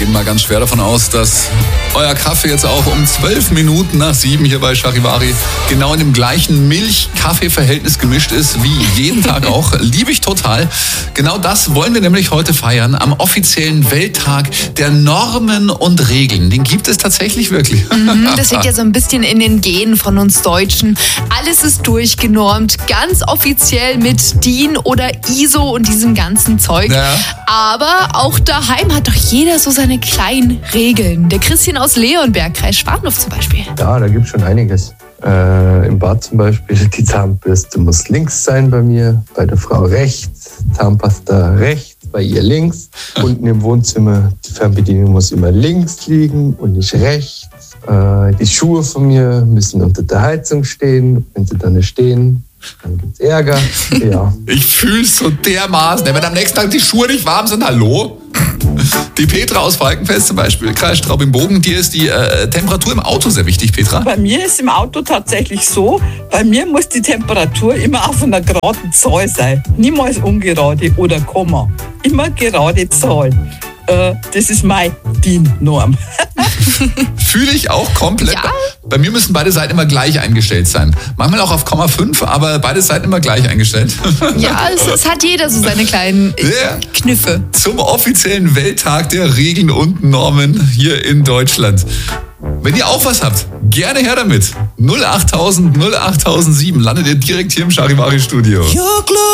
gehen mal ganz schwer davon aus, dass euer Kaffee jetzt auch um 12 Minuten nach 7 hier bei Charivari genau in dem gleichen Milch-Kaffee-Verhältnis gemischt ist, wie jeden Tag auch. Liebe ich total. Genau das wollen wir nämlich heute feiern am offiziellen Welttag der Normen und Regeln. Den gibt es tatsächlich wirklich. Das liegt ja so ein bisschen in den Genen von uns Deutschen. Alles ist durchgenormt, ganz offiziell mit DIN oder ISO und diesem ganzen Zeug. Ja. Aber auch daheim hat doch jeder so seine kleinen Regeln. Der Christian aus Leonberg, Kreis Schwandorf zum Beispiel. Ja, da gibt es schon einiges. Im Bad zum Beispiel, die Zahnbürste muss links sein bei mir, bei der Frau rechts, Zahnpasta rechts, bei ihr links. Unten im Wohnzimmer, die Fernbedienung muss immer links liegen und nicht rechts. Die Schuhe von mir müssen unter der Heizung stehen. Wenn sie dann nicht stehen, dann gibt's Ärger. Ja. Ich fühl's so dermaßen. Wenn am nächsten Tag die Schuhe nicht warm sind, hallo? Die Petra aus Falkenfest zum Beispiel, Kreis Straubing-Bogen, dir ist die Temperatur im Auto sehr wichtig, Petra. Bei mir ist im Auto tatsächlich so, bei mir muss die Temperatur immer auf einer geraden Zahl sein. Niemals ungerade oder Komma. Immer gerade Zahl. Das ist meine DIN-Norm. Fühle ich auch komplett. Ja. Bei mir müssen beide Seiten immer gleich eingestellt sein. Manchmal auch auf 0,5, aber beide Seiten immer gleich eingestellt. Ja, es hat jeder so seine kleinen Ja. Kniffe. Zum offiziellen Welttag der Regeln und Normen hier in Deutschland. Wenn ihr auch was habt, gerne her damit. 08000 08007 landet ihr direkt hier im Charivari Studio.